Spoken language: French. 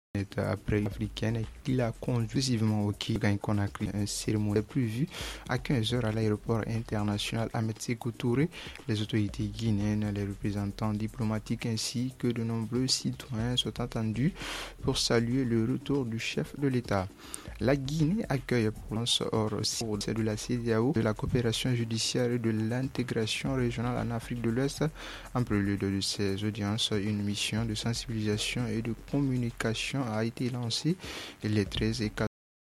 après africaine qu'il a conduit vivement au Conakry. Un cérémonie prévue à 15 heures à l'aéroport international Ahmed Sékou Touré. Les autorités guinéennes, les représentants diplomatiques ainsi que de nombreux citoyens sont attendus pour saluer le retour du chef de l'État. La Guinée accueille pour hors de la CEDEAO, de la coopération judiciaire et de l'intégration régionale en Afrique de l'Ouest. En prélude de ces audiences, une mission de sensibilisation et de communication a été lancée les 13 et 14